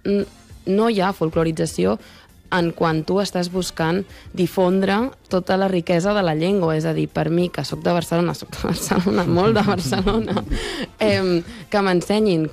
no hi ha folclorització en quan tu estàs buscant difondre tota la riquesa de la llengua. És a dir, per mi, que soc de Barcelona, molt de Barcelona, que m'ensenyin